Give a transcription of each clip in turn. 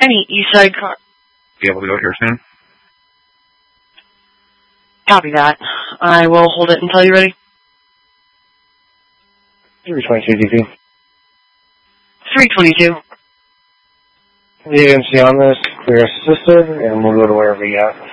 Any Eastside car. Be able to go here soon? Copy that. I will hold it until you're ready. 322 DP. 322. The agency on this, clear assisted, and we'll go to wherever you got.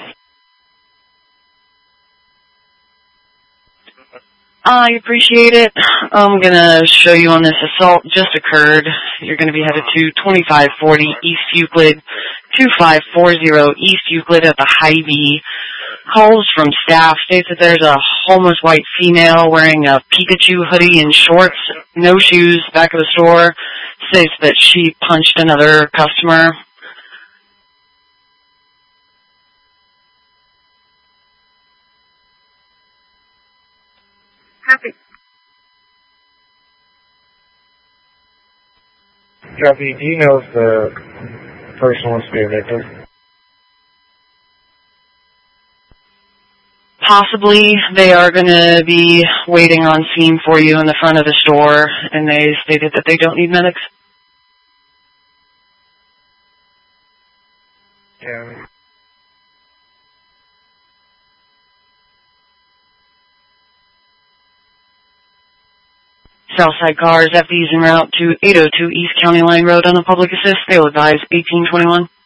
I appreciate it. I'm going to show you on this assault just occurred. You're going to be headed to 2540 East Euclid, 2540 East Euclid at the Hy-Vee. Calls from staff states that there's a homeless white female wearing a Pikachu hoodie and shorts, no shoes, back of the store. States that she punched another customer. Copy. Copy. Do you know if the person wants to be a victim? Possibly. They are going to be waiting on scene for you in the front of the store, and they stated that they don't need medics. Yeah. Southside cars, FD's en route to 802 East County Line Road on a public assist. They will advise 1821.